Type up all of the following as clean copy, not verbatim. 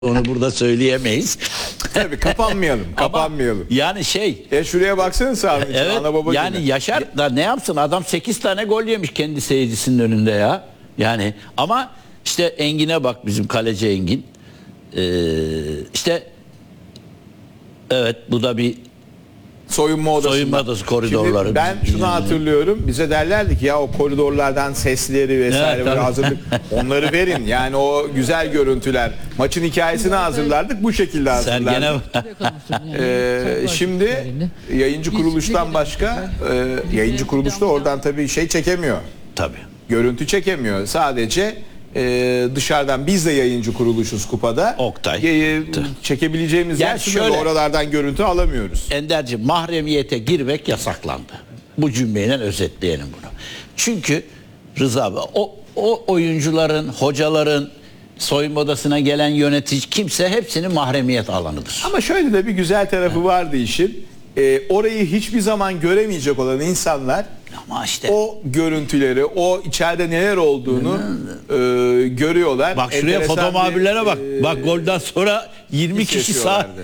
Onu burada söyleyemeyiz. Tabii kapanmayalım. Kapanmayalım. Yani şey. Şuraya baksana Sami. Evet. Ana baba Yani gibi. Yaşar da ne yapsın? Adam 8 tane gol yemiş kendi seyircisinin önünde ya. Yani ama işte Engin'e bak, bizim kaleci Engin. İşte evet, bu da bir Soyunma odası. soyunma odası koridorları. Şimdi ben şunu hatırlıyorum. Bize derlerdi ki ya o koridorlardan sesleri vesaire Evet, böyle tabii. hazırlık. Onları verin. Yani o güzel görüntüler. Maçın hikayesini hazırlardık. Bu şekilde hazırlardık. Şimdi yayıncı kuruluştan başka yayıncı kuruluş da oradan tabii şey çekemiyor. Tabii. Görüntü çekemiyor. Sadece dışarıdan biz de yayıncı kuruluşuz kupada. Oktay. Çekebileceğimiz Yani yer sınırlı, şöyle, oralardan görüntü alamıyoruz. Ender'ciğim, mahremiyete girmek yasaklandı. Bu cümleyle özetleyelim bunu. Çünkü Rıza abi, o oyuncuların, hocaların, soyunma odasına gelen yönetici, kimse, hepsinin mahremiyet alanıdır. Ama şöyle de bir güzel tarafı vardı işin. Orayı hiçbir zaman göremeyecek olan insanlar Ama işte o görüntüleri, o içeride neler olduğunu görüyorlar. bak şuraya, Enteresan foto muhabirlere bak. bir, Bak, golden sonra 20 kişi sağ. yaşıyorlardı.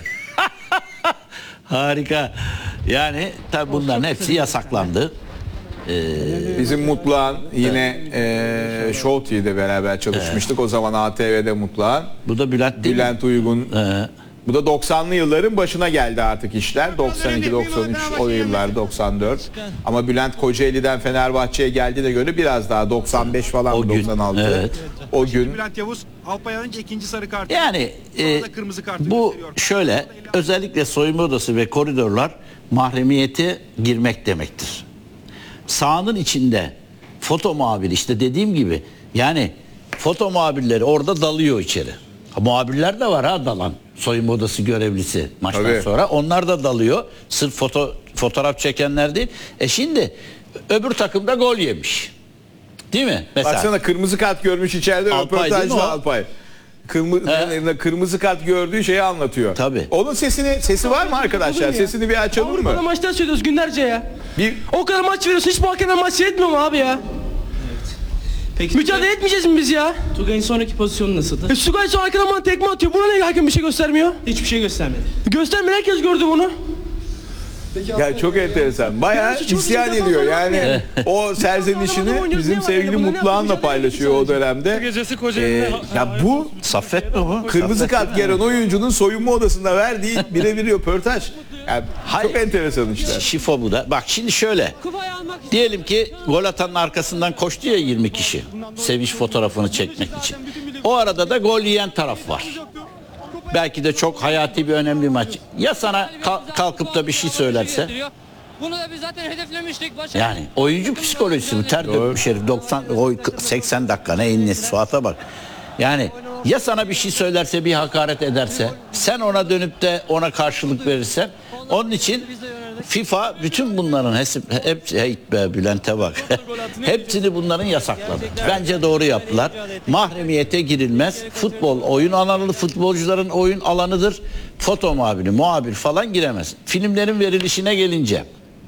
Harika. Yani tabii bunların hepsi yasaklandı. Bizim Mutluhan yine Show TV'de beraber çalışmıştık. O zaman ATV'de Mutluhan. Bu da Bülent değil mi? Bülent Uygun. Bu da 90'lı yılların başına geldi artık işler. 92, 93, o yıllar 94. Ama Bülent Kocaeli'den Fenerbahçe'ye geldiğine göre biraz daha 95 falan, O gün, 96. evet. O gün Bülent Yavuz Alpay alınca ikinci sarı kartı. Yani Sonra da kırmızı kartı bu gösteriyor. şöyle, özellikle soyunma odası ve koridorlar mahremiyete girmek demektir. Sahanın içinde foto muhabiri, işte dediğim gibi, yani foto muhabirleri orada dalıyor içeri. Muhabirler de var ha, dalan. Soyunma odası görevlisi maçtan Tabii. sonra. Onlar da dalıyor. Sırf fotoğraf çekenler değil. Şimdi öbür takımda gol yemiş. Değil mi? Mesela. baksana, kırmızı kart görmüş içeride, Alpay değil mi röportajda o? Alpay. Kırmızı kart gördüğü şeyi anlatıyor. Tabii. Onun sesi var mı arkadaşlar? Sesini bir açalım Avrupa'da mı? maçlar söylüyoruz günlerce ya. Bir O kadar maç veriyorsun, hiç bu hakemler maç seyretmiyor mu abi ya? Peki Mücadele etmeyeceğiz mi biz ya? Tugay'ın sonraki pozisyonu nasıldı? Sugay sonra arkadan bana tekme atıyor. Buna ne hakem bir şey göstermiyor? Hiçbir şey göstermedi. Göstermedi, herkes gördü bunu. ya çok enteresan. Bayağı Yani suçumuz isyan zaten ediyor. sonra Yani o serzenişini bizim sevgili Mutluhan'la paylaşıyor o dönemde. Ya bu Saffet mi bu? kırmızı kart gelen oyuncunun soyunma odasında verdiği birebir röportaj. Yani çok enteresan işler. Şifo bu da. Bak şimdi şöyle. Diyelim ki gol atanın arkasından koştu ya 20 kişi. Sevinç fotoğrafını çekmek için. O arada da gol yiyen taraf var. Belki de çok hayati bir önemli maç. Ya sana kalkıp da bir şey söylerse? Bunu da biz zaten hedeflemiştik. Yani oyuncu psikolojisi mi? Ter dökmüş herif. 80 dakika ne enine Suat'a bak. Yani ya sana bir şey söylerse, bir hakaret ederse, sen ona dönüp de ona karşılık verirsen, onun için FIFA bütün bunların hepsi Bülent'e bak. Hepsini bunların yasakladı. Bence doğru yaptılar. Mahremiyete girilmez. Futbol oyun alanı, futbolcuların oyun alanıdır. Foto muhabiri, muhabir falan giremez. Filmlerin verilişine gelince,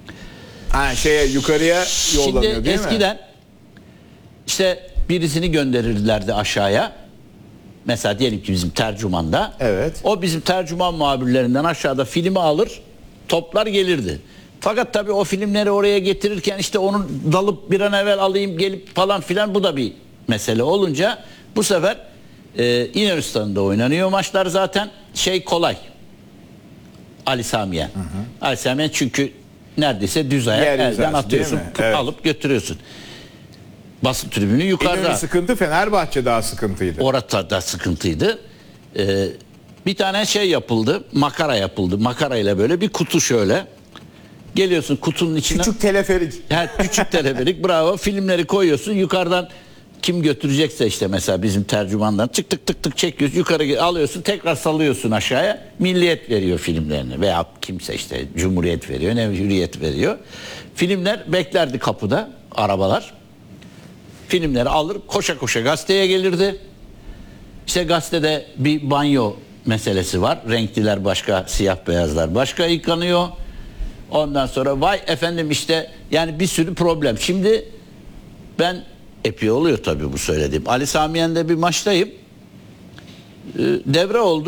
Yukarıya yollanıyor şimdi değil mi? eskiden işte birisini gönderirlerdi aşağıya. Mesela diyelim ki bizim tercümanda. Evet. O bizim tercüman muhabirlerinden aşağıda filmi alır, toplar gelirdi. Fakat tabii o filmleri oraya getirirken işte onun dalıp bir an evvel alayım gelip falan filan, bu da bir mesele olunca bu sefer İnönü Stadı'nda oynanıyor maçlar, zaten kolay. Ali Samiyen. Ali Samiyen çünkü neredeyse düz ayak, Yer elden hizası, atıyorsun, değil mi? Evet. alıp götürüyorsun. Basın tribünü yukarıda. İnönü sıkıntı, Fenerbahçe daha sıkıntıydı. Orada da sıkıntıydı. Bir tane yapıldı. Makara yapıldı. Makara ile böyle bir kutu şöyle. Geliyorsun kutunun içine. Küçük teleferik. Küçük teleferik. Bravo. Filmleri koyuyorsun. Yukarıdan kim götürecekse, işte mesela bizim tercümandan tık tık tık tık çekiyorsun. Yukarı alıyorsun. Tekrar salıyorsun aşağıya. Milliyet veriyor filmlerini. Veya kimse işte Cumhuriyet veriyor. Ne Hürriyet veriyor. Filmler beklerdi kapıda. Arabalar. Filmleri alır, koşa koşa gazeteye gelirdi. İşte gazetede bir banyo meselesi var. Renkliler başka, siyah beyazlar başka yıkanıyor. Ondan sonra vay efendim işte, yani bir sürü problem. Şimdi ben epey oluyor tabii bu söylediğim. Ali Samiyen'de bir maçtayım. devre oldu.